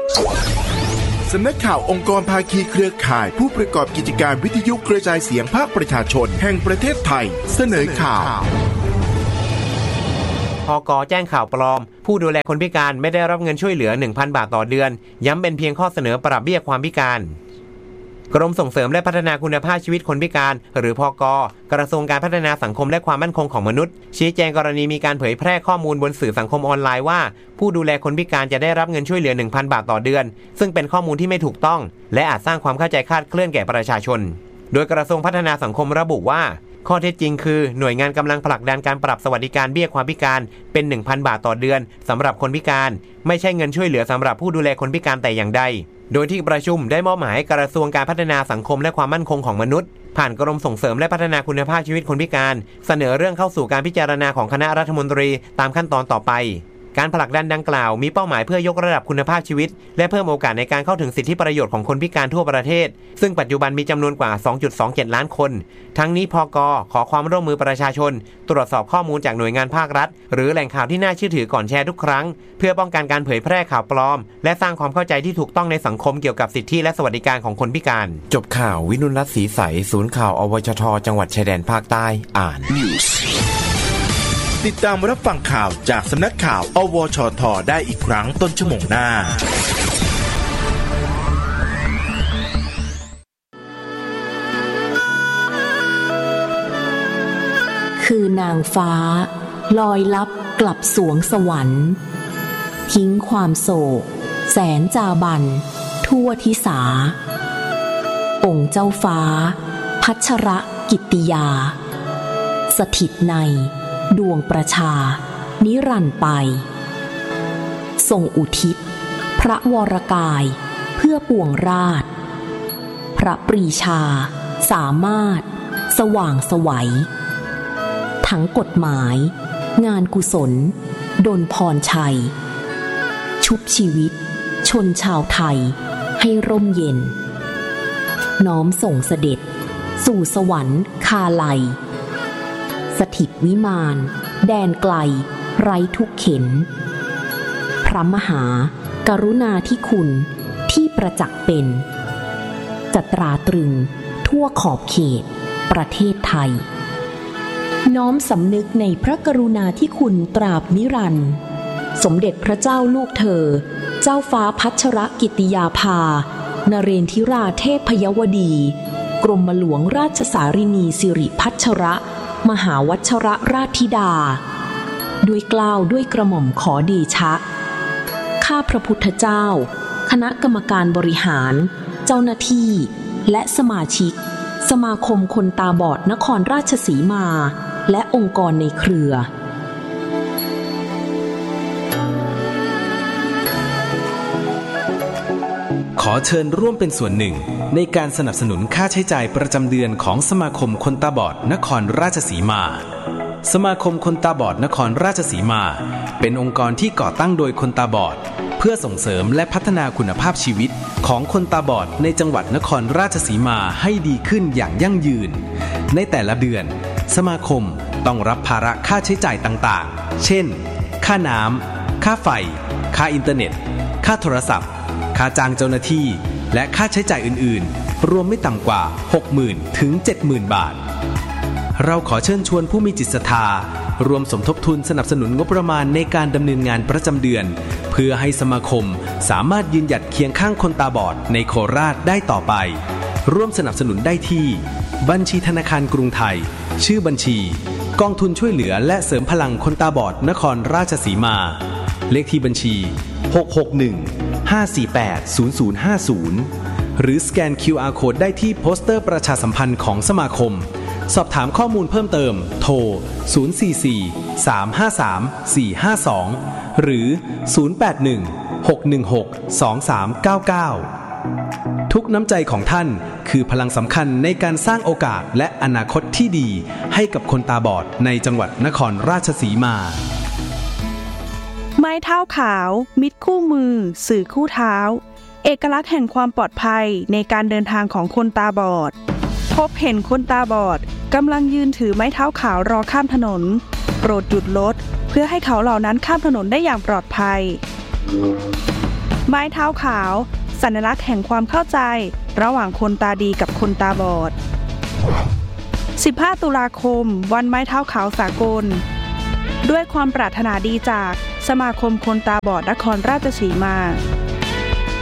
สำนักข่าวองค์กรภาคีเครือข่ายผู้ประกอบกิจการวิทยุกระจายเสียงภาคประชาชนแห่งประเทศไทยเสนอข่าวพก.แจ้งข่าวปลอมผู้ดูแลคนพิการไม่ได้รับเงินช่วยเหลือ 1,000 บาทต่อเดือนย้ำเป็นเพียงข้อเสนอปรับเบี้ยความพิการกรมส่งเสริมและพัฒนาคุณภาพชีวิตคนพิการหรือพก.กระทรวงการพัฒนาสังคมและความมั่นคงของมนุษย์ชี้แจงกรณีมีการเผยแพร่ข้อมูลบนสื่อสังคมออนไลน์ว่าผู้ดูแลคนพิการจะได้รับเงินช่วยเหลือ 1,000 บาทต่อเดือนซึ่งเป็นข้อมูลที่ไม่ถูกต้องและอาจสร้างความเข้าใจคลาดเคลื่อนแก่ประชาชนโดยกระทรวงพัฒนาสังคมระบุว่าข้อเท็จจริงคือหน่วยงานกำลังผลักดันการปรับสวัสดิการเบี้ยความพิการเป็น 1,000 บาทต่อเดือนสำหรับคนพิการไม่ใช่เงินช่วยเหลือสำหรับผู้ดูแลคนพิการแต่อย่างใดโดยที่ประชุมได้มอบหมายให้กระทรวงการพัฒนาสังคมและความมั่นคงของมนุษย์ผ่านกรมส่งเสริมและพัฒนาคุณภาพชีวิตคนพิการเสนอเรื่องเข้าสู่การพิจารณาของคณะรัฐมนตรีตามขั้นตอนต่อไปการผลักดันดังกล่าวมีเป้าหมายเพื่อยกระดับคุณภาพชีวิตและเพิ่มโอกาสในการเข้าถึงสิทธิประโยชน์ของคนพิการทั่วประเทศซึ่งปัจจุบันมีจำนวนกว่า 2.27 ล้านคนทั้งนี้พก.ขอความร่วมมือประชาชนตรวจสอบข้อมูลจากหน่วยงานภาครัฐหรือแหล่งข่าวที่น่าเชื่อถือก่อนแชร์ทุกครั้งเพื่อป้องกันการเผยแพร่ข่าวปลอมและสร้างความเข้าใจที่ถูกต้องในสังคมเกี่ยวกับสิทธิและสวัสดิการของคนพิการจบข่าววินุรัตน์ศรีใสศูนย์ข่าวอวชทจังหวัดชายแดนภาคใต้อ่านติดตามรับฟังข่าวจากสำนักข่าวอวชทได้อีกครั้งต้นชั่วโมงหน้าคือนางฟ้าลอยลับกลับสวงสวรรค์ทิ้งความโศกแสนจาบันทั่วทิสาองค์เจ้าฟ้าพัชรกิตติยาสถิตในดวงประชานิรันดร์ไปทรงอุทิศพระวรกายเพื่อปวงราชพระปรีชาสามารถสว่างไสวทั้งกฎหมายงานกุศลดลพรชัยชุบชีวิตชนชาวไทยให้ร่มเย็นน้อมส่งเสด็จสู่สวรรค์คาไลสถิตวิมานแดนไกลไร้ทุกเข็ญพระมหากรุณาธิคุณที่ประจักษ์เป็นจะตราตรึงทั่วขอบเขตประเทศไทยน้อมสำนึกในพระกรุณาธิคุณตราบนิรันดร์สมเด็จพระเจ้าลูกเธอเจ้าฟ้าพัชรกิตติยาภานเรนทิราเทพยวดีกรมหลวงราชสารินีสิริพัชรมหาวัชรราชธิดาด้วยเกล้าด้วยกระหม่อมขอเดชะข้าพระพุทธเจ้าคณะกรรมการบริหารเจ้าหน้าที่และสมาชิกสมาคมคนตาบอดนครราชสีมาและองค์กรในเครือขอเชิญร่วมเป็นส่วนหนึ่งในการสนับสนุนค่าใช้จ่ายประจำเดือนของสมาคมคนตาบอดนครราชสีมาสมาคมคนตาบอดนครราชสีมาเป็นองค์กรที่ก่อตั้งโดยคนตาบอดเพื่อส่งเสริมและพัฒนาคุณภาพชีวิตของคนตาบอดในจังหวัดนครราชสีมาให้ดีขึ้นอย่างยั่งยืนในแต่ละเดือนสมาคมต้องรับภาระค่าใช้จ่ายต่างๆเช่นค่าน้ำค่าไฟค่าอินเทอร์เน็ตค่าโทรศัพท์ค่าจ้างเจ้าหน้าที่และค่าใช้จ่ายอื่นๆรวมไม่ต่ำกว่า 60,000 ถึง 70,000 บาทเราขอเชิญชวนผู้มีจิตศรัทธารวมสมทบทุนสนับสนุนงบประมาณในการดำเนินงานประจำเดือนเพื่อให้สมาคมสามารถยืนหยัดเคียงข้างคนตาบอดในโคราชได้ต่อไปร่วมสนับสนุนได้ที่บัญชีธนาคารกรุงไทยชื่อบัญชีกองทุนช่วยเหลือและเสริมพลังคนตาบอดนครราชสีมาเลขที่บัญชี661-548-0050หรือสแกน QR Code ได้ที่โปสเตอร์ประชาสัมพันธ์ของสมาคมสอบถามข้อมูลเพิ่มเติมโทร044-353-452หรือ081-616-2399ทุกน้ำใจของท่านคือพลังสำคัญในการสร้างโอกาสและอนาคตที่ดีให้กับคนตาบอดในจังหวัดนครราชสีมาไม้เท้าขาวมิตรคู่มือสื่อคู่เท้าเอกลักษณ์แห่งความปลอดภัยในการเดินทางของคนตาบอดพบเห็นคนตาบอดกำลังยืนถือไม้เท้าขาวรอข้ามถนนโปรดหยุดรถเพื่อให้เขาเหล่านั้นข้ามถนนได้อย่างปลอดภัยไม้เท้าขาวสัญลักษณ์แห่งความเข้าใจระหว่างคนตาดีกับคนตาบอด 15 ตุลาคมวันไม้เท้าขาวสากลด้วยความปรารถนาดีจากสมาคมคนตาบอดนครราชสีมา